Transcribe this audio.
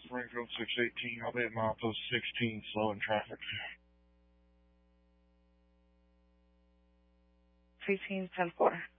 Springfield 618. I'll be at milepost 16, slowing traffic. 1810-4.